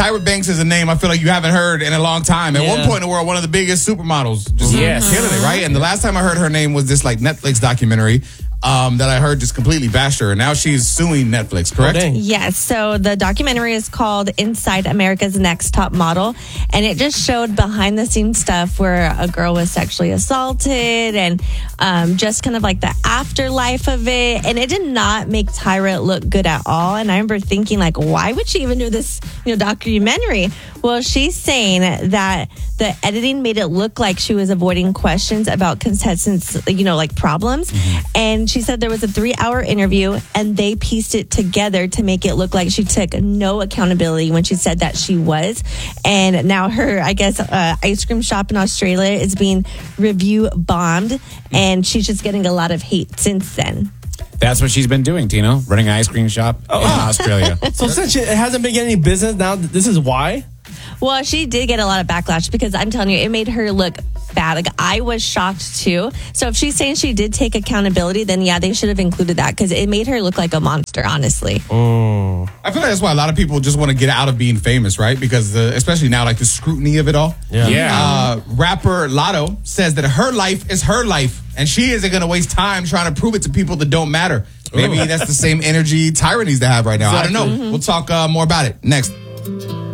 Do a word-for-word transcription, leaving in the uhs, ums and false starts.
Tyra Banks is a name I feel like you haven't heard in a long time. At Yeah. one point in the world, one of the biggest supermodels. Just Yes. killing it, right? And the last time I heard her name was this like Netflix documentary um, that I heard just completely bashed her. And now she's suing Netflix, correct? Oh, dang. Yes. So the documentary is called Inside America's Next Top Model. And it just showed behind the scenes stuff where a girl was sexually assaulted and um, just kind of like the afterlife of it. And it did not make Tyra look good at all. And I remember thinking, like, why would she even do this, you know, documentary? Well, she's saying that the editing made it look like she was avoiding questions about contestants, you know, like problems. And she said there was a three hour interview and they pieced it together to make it look like she took no accountability when she said that she was. And now her, I guess, uh, ice cream shop in Australia is being review bombed and she's just getting a lot of hate since then. That's what she's been doing, Tino. Running an ice cream shop in Australia. So since it hasn't been getting any business now, this is why? Well, she did get a lot of backlash because I'm telling you, it made her look bad. Like, I was shocked too. So if she's saying she did take accountability, then yeah, they should have included that because it made her look like a monster, honestly. Mm. I feel like that's why a lot of people just want to get out of being famous, right? Because uh, especially now, like the scrutiny of it all. Yeah. Yeah. Uh, rapper Lotto says that her life is her life, and she isn't going to waste time trying to prove it to people that don't matter. Maybe Ooh. that's the same energy Tyra needs to have right now. I don't know. We'll talk uh, more about it next.